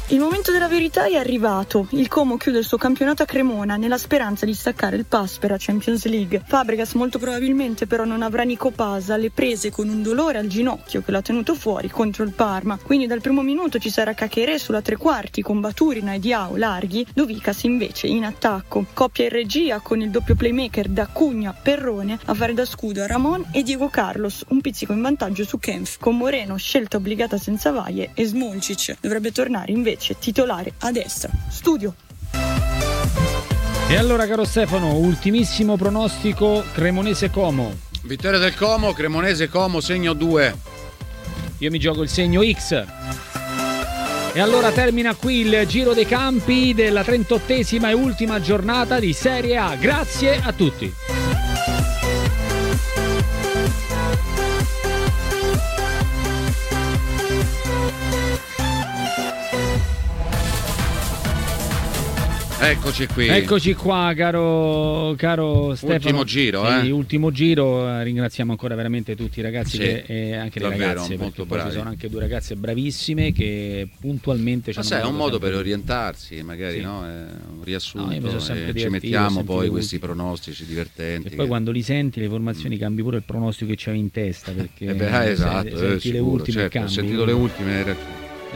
Il momento della verità è arrivato. Il Como chiude il suo campionato a Cremona nella speranza di staccare il pass per la Champions League. Fabregas molto probabilmente però non avrà Nico Pasa alle prese con un dolore al ginocchio che l'ha tenuto fuori contro il Parma. Quindi dal primo minuto ci sarà Cacheré sulla tre quarti con Baturina e Diao larghi, Dovicas invece in attacco. Coppia in regia con il doppio playmaker da Cugna Perrone a fare da scudo a Ramon e Diego Carlos, un pizzico in vantaggio su Kempf, con Moreno scelta obbligata senza Vaie e Smolcic dovrebbe tornare invece titolare a destra. Studio. E allora, caro Stefano, ultimissimo pronostico Cremonese-Como. Vittoria del Como, Cremonese-Como, segno 2. Io mi gioco il segno X. E allora termina qui il giro dei campi della 38esima e ultima giornata di Serie A. Grazie a tutti. Eccoci qui. Eccoci qua, caro Stefano. Ultimo giro, sì, ultimo giro. Ringraziamo ancora veramente tutti i ragazzi e anche le ragazze, molto perché poi ci sono anche 2 ragazze bravissime che puntualmente ci hanno. Ma sai, è un modo per tutti. orientarsi, magari, sì. No? È un riassunto. Ci mettiamo poi questi pronostici divertenti. E poi quando li senti le formazioni cambi pure il pronostico che c'avevi in testa, perché esatto, senti le ultime, certo, cambi. Ho sentito le ultime.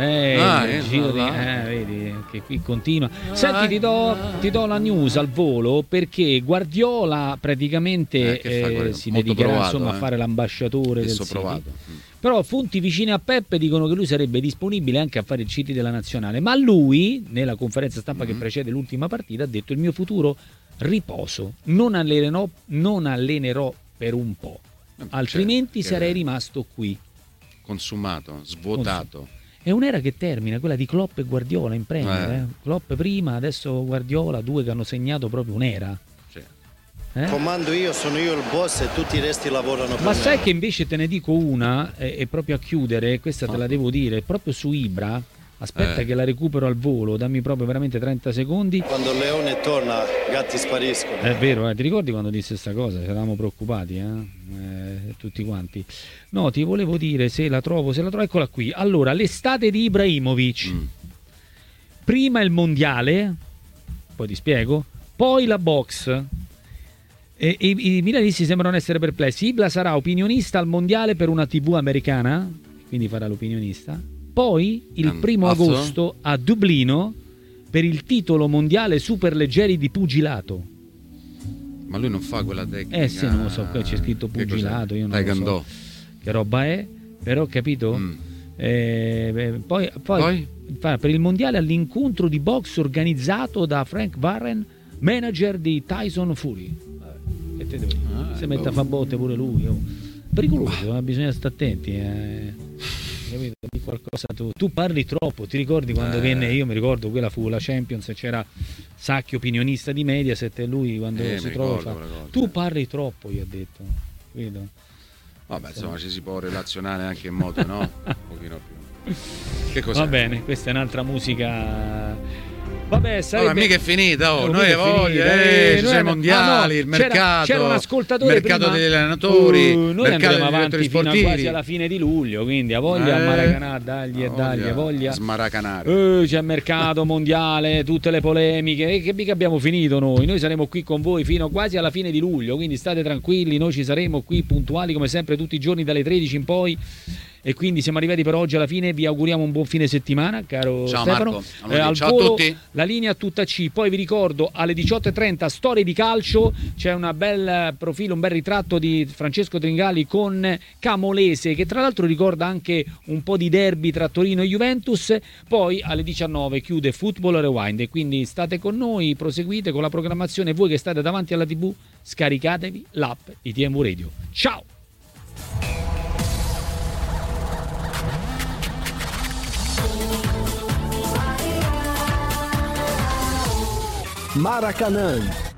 Vedi che qui continua. Senti, ti do la news al volo, perché Guardiola praticamente si dedicherà a fare l'ambasciatore del City. Però fonti vicine a Peppe dicono che lui sarebbe disponibile anche a fare il City della nazionale, ma lui nella conferenza stampa che precede l'ultima partita ha detto: il mio futuro riposo, non allenerò per un po', altrimenti sarei rimasto qui. Consumato, svuotato. È un'era che termina, quella di Klopp e Guardiola in Premier. Klopp prima, adesso Guardiola, 2 che hanno segnato proprio un'era. Sì. Comando io, sono io il boss e tutti i resti lavorano per me. Ma sai che invece te ne dico una, e proprio a chiudere, questa te la devo dire, proprio su Ibra. Aspetta che la recupero al volo, dammi proprio veramente 30 secondi. Quando il leone torna, gatti spariscono. È vero, ti ricordi quando disse sta cosa? Ci eravamo preoccupati, tutti quanti. No, ti volevo dire, se la trovo, eccola qui. Allora, l'estate di Ibrahimovic. Prima il mondiale, poi ti spiego, poi la box. E i milanisti sembrano essere perplessi. Ibra sarà opinionista al mondiale per una TV americana, quindi farà l'opinionista. Poi il 1 agosto a Dublino per il titolo mondiale superleggeri di pugilato. Ma lui non fa quella tecnica? Sì, non lo so, qui c'è scritto pugilato, io non lo so che roba è, però capito? Poi per il mondiale all'incontro di box organizzato da Frank Warren, manager di Tyson Fury. Che te devo dire? Si mette a fa botte pure lui. Pericoloso, bisogna stare attenti. Capito? Di qualcosa tu parli troppo. Ti ricordi quando venne? Io mi ricordo, quella fu la Champions, c'era Sacchi, opinionista di Mediaset, e lui quando si trova tu parli troppo, gli ha detto, vedo. Vabbè, insomma, ci si può relazionare anche in modo, no? Un pochino più. Che cos'è? Va bene, questa è un'altra musica. Vabbè, sarebbe... mica è finita, noi voglia, ci sono i mondiali, il mercato, c'era un ascoltatore mercato prima, degli allenatori, noi andremo avanti fino sportivi. a quasi alla fine di luglio, quindi a voglia a Maracanà, dagli, voglia smaracanare. C'è mercato mondiale, tutte le polemiche, che mica abbiamo finito noi saremo qui con voi fino quasi alla fine di luglio, quindi state tranquilli, noi ci saremo qui puntuali come sempre tutti i giorni dalle 13 in poi. E quindi siamo arrivati per oggi alla fine, vi auguriamo un buon fine settimana, caro ciao Stefano. Marco. Ciao a tutti. La linea tutta C, poi vi ricordo alle 18:30 Storie di calcio, c'è un bel profilo, un bel ritratto di Francesco Tringali con Camolese, che tra l'altro ricorda anche un po' di derby tra Torino e Juventus. Poi alle 19 chiude Football Rewind, e quindi state con noi, proseguite con la programmazione. Voi che state davanti alla TV, scaricatevi l'app di TMV Radio. Ciao. Maracanã